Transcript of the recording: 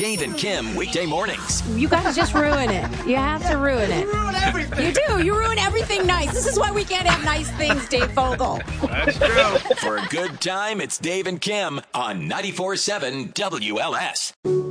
Dave and Kim weekday mornings. You guys just ruin it. You have to ruin it. You ruin everything. You do. You ruin everything nice. This is why we can't have nice things, Dave Vogel. That's true. For a good time, it's Dave and Kim on 94.7 WLS.